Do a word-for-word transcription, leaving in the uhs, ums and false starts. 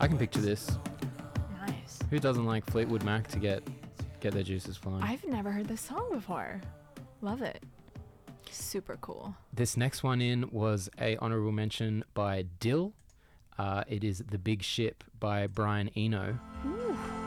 I can picture this. Nice. Who doesn't like Fleetwood Mac to get get their juices flowing? I've never heard this song before. Love it. Super cool. This next one in was a honorable mention by Dill. Uh, it is The Big Ship by Brian Eno. Ooh.